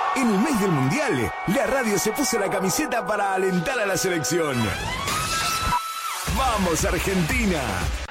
En el mes del Mundial, la radio se puso la camiseta para alentar a la selección. ¡Vamos, Argentina!